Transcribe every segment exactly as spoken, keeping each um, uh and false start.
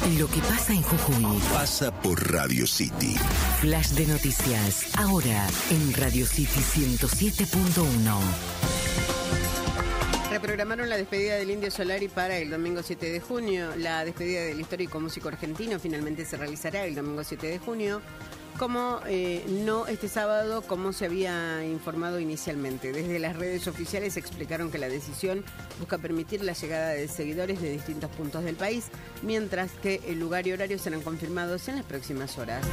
Lo que pasa en Jujuy pasa por Radio City. Flash de noticias, ahora en Radio City ciento siete punto uno. Reprogramaron la despedida del Indio Solari para el domingo siete de junio. La despedida del histórico músico argentino finalmente se realizará el domingo siete de junio. Como eh, no este sábado, como se había informado inicialmente. Desde las redes oficiales explicaron que la decisión busca permitir la llegada de seguidores de distintos puntos del país, mientras que el lugar y horario serán confirmados en las próximas horas.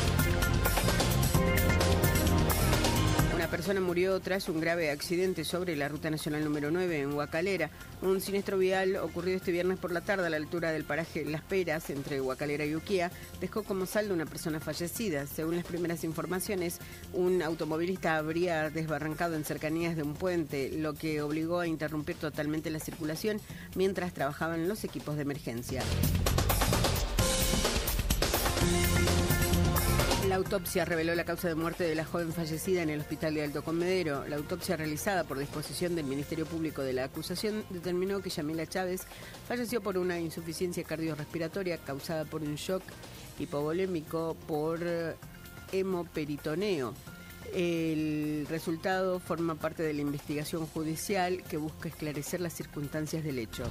Una persona murió tras un grave accidente sobre la Ruta Nacional número nueve en Huacalera. Un siniestro vial ocurrido este viernes por la tarde a la altura del paraje Las Peras, entre Huacalera y Uquía, dejó como saldo una persona fallecida. Según las primeras informaciones, un automovilista habría desbarrancado en cercanías de un puente, lo que obligó a interrumpir totalmente la circulación mientras trabajaban los equipos de emergencia. La autopsia reveló la causa de muerte de la joven fallecida en el hospital de Alto Comedero. La autopsia realizada por disposición del Ministerio Público de la acusación determinó que Yamila Chávez falleció por una insuficiencia cardiorrespiratoria causada por un shock hipovolémico por hemoperitoneo. El resultado forma parte de la investigación judicial que busca esclarecer las circunstancias del hecho.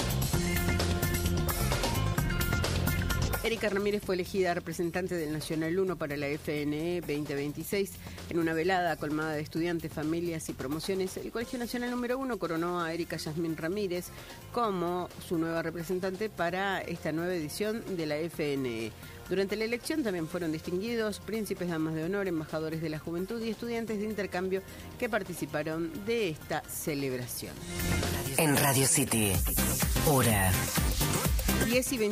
Erika Ramírez fue elegida representante del Nacional uno para la F N E veinte veintiséis. En una velada colmada de estudiantes, familias y promociones, el Colegio Nacional número uno coronó a Erika Yasmín Ramírez como su nueva representante para esta nueva edición de la F N E. Durante la elección también fueron distinguidos príncipes, damas de honor, embajadores de la juventud y estudiantes de intercambio que participaron de esta celebración. En Radio City, hora diez y